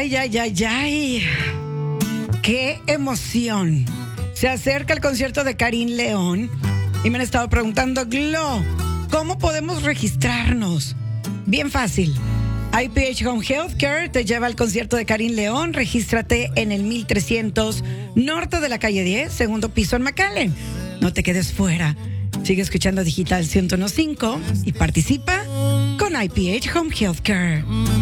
Ay, ay, ay, ay. ¡Qué emoción! Se acerca el concierto de Karin León y me han estado preguntando, Glo, ¿cómo podemos registrarnos? Bien fácil. IPH Home Healthcare te lleva al concierto de Karin León. Regístrate en el 1300 norte de la calle 10, segundo piso en McAllen. No te quedes fuera. Sigue escuchando Digital 101.5 y participa con IPH Home Healthcare.